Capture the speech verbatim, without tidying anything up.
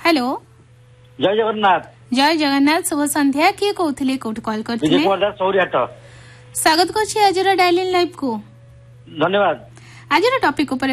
Hello जय जगन्नाथ। जय जगन्नाथ शुभ संध्या किए कहते कौट कॉल करते स्वागत कर आज डायलिंग लाइव को धन्यवाद। आज टॉपिक